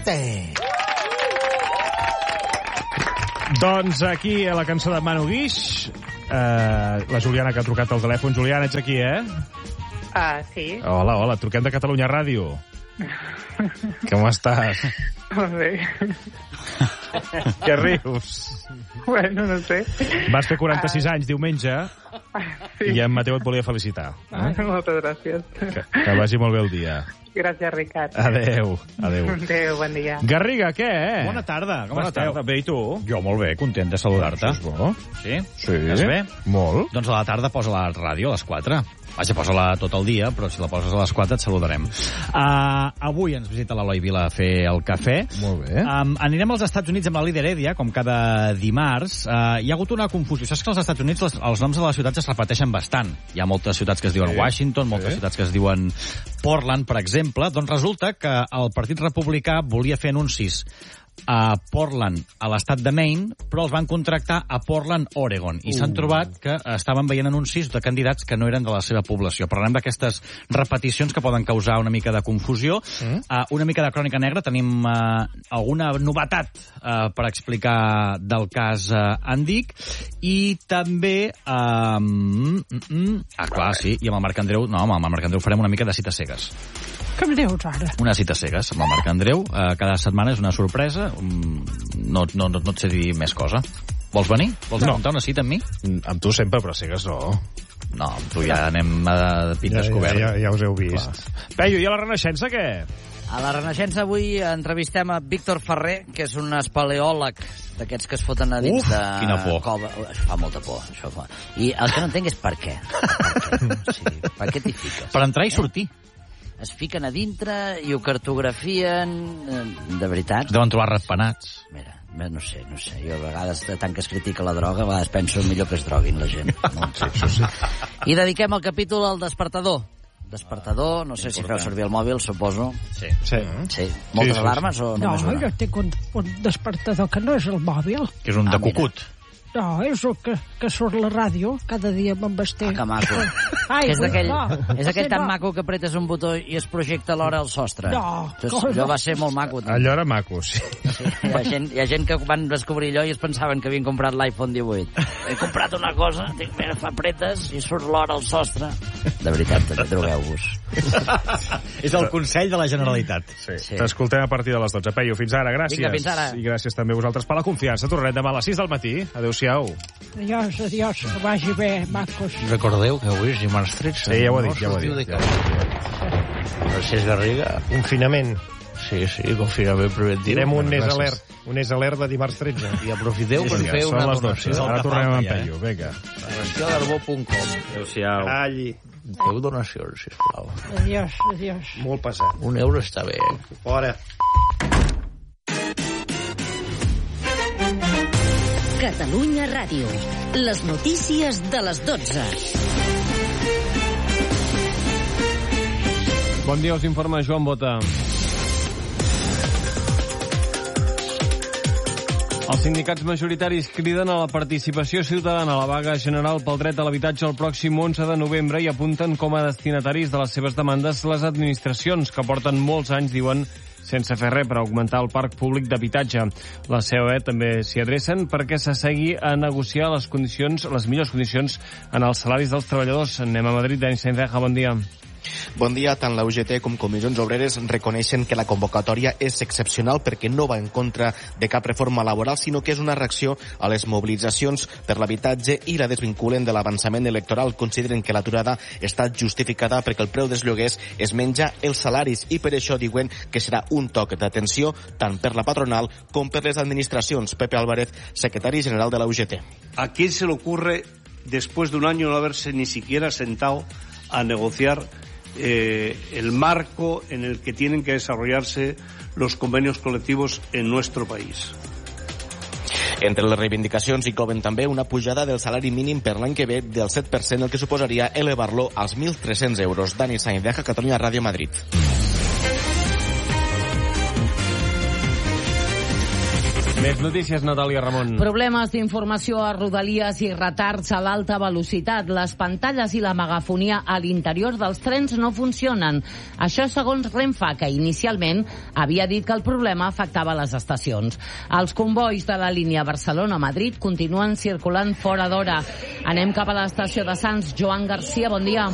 Doncs aquí a la cançó de Manu Guix, la Juliana que ha trucat al telèfon. Juliana, ets aquí, Sí. Hola, truquem de Catalunya Ràdio. Com estàs? Molt bé. Què rius? Bueno, no sé. Vas fer 46 anys diumenge Sí. i en Mateu et volia felicitar. Moltes gràcies. Que vagi molt bé el dia. Gràcies, Ricard. Adéu. Adéu, bon dia. Garriga, què? Bona tarda, com Bona esteu? tarda. Bé, i tu? Jo molt bé, content de saludar-te. És bo. Sí? Sí. Estàs bé? Molt. Doncs a la tarda posa la ràdio a les 4. Vaja, posa-la tot el dia, però si la poses a les 4 et saludarem. Avui ens visita l'Eloi Vila a fer el cafè. Molt bé. Anirem als Estats Units amb la Líder Èdia, com cada dimarts. Hi ha hagut una confusió. Saps que als Estats Units els noms de les ciutats es repeteixen bastant. Hi ha moltes ciutats que es diuen Washington, moltes ciutats que es diuen Portland, per exemple. Doncs resulta que el Partit Republicà volia fer anuncis a Portland, a l'estat de Maine, però els van contractar a Portland, Oregon, i s'han trobat que estaven veient anuncis de candidats que no eren de la seva població. Parlem d'aquestes repeticions que poden causar una mica de confusió. Una mica de crònica negra. Tenim alguna novetat per explicar del cas Andic, i també clar, sí, i amb el Marc Andreu amb el Marc Andreu farem una mica de cites cegues. Què em dius ara? Una cita cegues amb el Marc Andreu. Cada setmana és una sorpresa. No et sé dir més cosa. Vols venir? Vols muntar una cita amb mi? Amb tu sempre, però cegues no. No, amb tu ja anem a pit descobert. Ja us heu vist. Peyu, i a la Renaixença què? A la Renaixença avui entrevistem a Víctor Ferrer, que és un espeleòleg d'aquests que es foten a dins de... Quina por. Cova. Això fa molta por. Això fa. I el que no entenc és per què. Per què t'hi fiques? Per entrar i sortir. Es fiquen a dintre i ho cartografien... De veritat? Es deuen trobar ratpenats. Mira, no sé. Jo a vegades, tant que es critica la droga, a vegades penso millor que es droguin la gent. No? Sí. I dediquem el capítol al despertador. Despertador, no sé si feu servir el mòbil, suposo. Sí. Moltes alarmes o només una? No, jo tinc un despertador que no és el mòbil. Que és un de cucut. No, és el que surt la ràdio cada dia amb vestit. Que maco. És aquell tan maco que apretes un botó i es projecta l'hora al sostre. No. Allò va ser molt maco. Allò era maco, sí. Hi ha gent que van descobrir allò i es pensaven que havien comprat l'iPhone 18. He comprat una cosa, apretes i surt l'hora al sostre. De veritat, drogueu-vos. És el Consell de la Generalitat. Sí. T'escoltem a partir de les 12. Peyu, fins ara, gràcies. Vinga, fins ara. I gràcies també a vosaltres per la confiança. Tornarem demà a les 6 del matí. Adéu-siau. Adiós, que vagi bé, macos. Recordeu que avui és dimarts 13. Sí, ja ho he dit. Francesc Garriga. Confinament. Sí, confinament preventiu. Direm un és alert de dimarts 13. I aprofiteu per fer una donació. Ara tornem amb Peyu, vinga. Donaciódarbó.com. Adéu-siau. Allí. Feu donacions, sisplau. Adiós. Molt passat. €1 està bé. Fora. Catalunya Ràdio. Les notícies de les 12. Bon dia, us informa Joan Bota. Els sindicats majoritaris criden a la participació ciutadana a la vaga general pel dret a l'habitatge el pròxim 11 de novembre i apunten com a destinataris de les seves demandes les administracions, que porten molts anys, diuen, sense fer res per augmentar el parc públic d'habitatge. La COE també s'hi adrecen perquè s'assegui a negociar les millors condicions en els salaris dels treballadors. Anem a Madrid. Dani Sainz-Deja, bon dia. Bon dia. Tant la UGT com Comissions Obreres reconeixen que la convocatòria és excepcional perquè no va en contra de cap reforma laboral, sinó que és una reacció a les mobilitzacions per l'habitatge i la desvinculen de l'avançament electoral. Consideren que l'aturada està justificada perquè el preu dels lloguers es menja els salaris i per això diuen que serà un toc d'atenció tant per la patronal com per les administracions. Pepe Álvarez, secretari general de la UGT. ¿A quién se le ocurre, después de un año, no haberse ni siquiera sentado a negociar el marco en el que tienen que desarrollarse los convenios colectivos en nuestro país? Entre les reivindicacions inclouen també una pujada del salari mínim per l'any que ve del 7%, el que suposaria elevar-lo als 1.300 euros. Dani Sainz-Deja, Catalunya Ràdio, Madrid. Més notícies, Natàlia Ramon. Problemes d'informació a Rodalies i retards a l'alta velocitat. Les pantalles i la megafonia a l'interior dels trens no funcionen. Això segons Renfe, que inicialment havia dit que el problema afectava les estacions. Els convois de la línia Barcelona-Madrid continuen circulant fora d'hora. Anem cap a l'estació de Sants. Joan Garcia, bon dia.